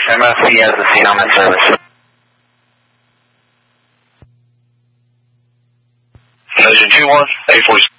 MFC has the scene on that service. Engine 2-1, 846.